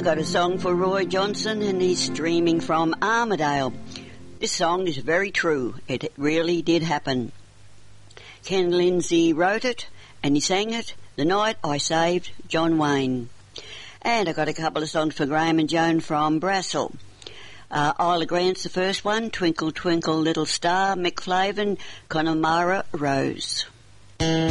got a song for Roy Johnson, and he's streaming from Armidale. This song is very true. It really did happen. Ken Lindsay wrote it, and he sang it the night I saved John Wayne. And I got a couple of songs for Graham and Joan from Brassel. Isla Grant's the first one, Twinkle Twinkle Little Star, Mick Flavin, Connemara Rose.